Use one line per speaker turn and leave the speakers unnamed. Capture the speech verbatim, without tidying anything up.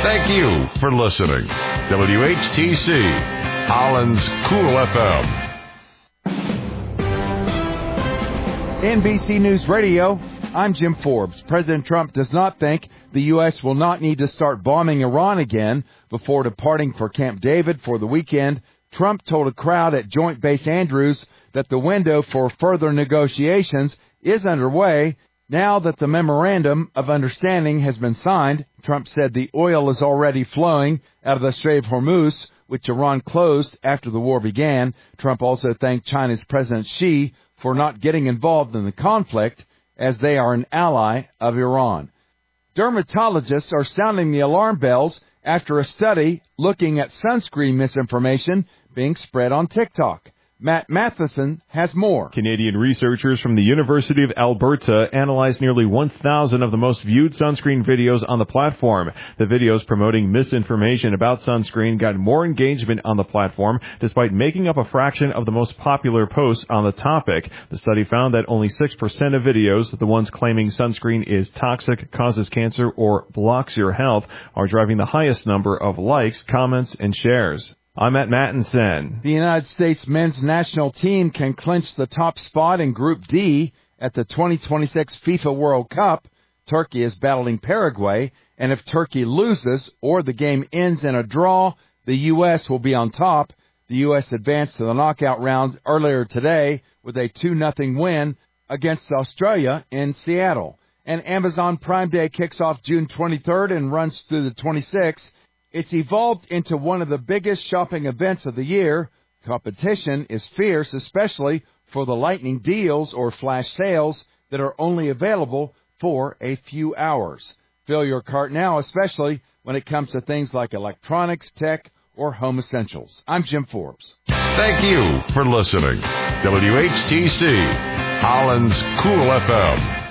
Thank you for listening. W H T C, Holland's Cool F M.
N B C News Radio, I'm Jim Forbes. President Trump does not think the U S will not need to start bombing Iran again before departing for Camp David for the weekend. Trump told a crowd at Joint Base Andrews that the window for further negotiations is underway. Now that the Memorandum of Understanding has been signed, Trump said the oil is already flowing out of the Strait of Hormuz, which Iran closed after the war began. Trump also thanked China's President Xi for not getting involved in the conflict, as they are an ally of Iran. Dermatologists are sounding the alarm bells after a study looking at sunscreen misinformation being spread on TikTok. Matt Matheson has more.
Canadian researchers from the University of Alberta analyzed nearly one thousand of the most viewed sunscreen videos on the platform. The videos promoting misinformation about sunscreen got more engagement on the platform, despite making up a fraction of the most popular posts on the topic. The study found that only six percent of videos, the ones claiming sunscreen is toxic, causes cancer, or blocks your health, are driving the highest number of likes, comments, and shares. I'm at Mattinson.
The United States men's national team can clinch the top spot in Group D at the twenty twenty-six FIFA World Cup. Turkey is battling Paraguay, and if Turkey loses or the game ends in a draw, the U S will be on top. The U S advanced to the knockout round earlier today with a two nothing win against Australia in Seattle. And Amazon Prime Day kicks off June twenty-third and runs through the twenty-sixth. It's evolved into one of the biggest shopping events of the year. Competition is fierce, especially for the lightning deals or flash sales that are only available for a few hours. Fill your cart now, especially when it comes to things like electronics, tech, or home essentials. I'm Jim Forbes.
Thank you for listening. W H T C, Holland's Cool F M.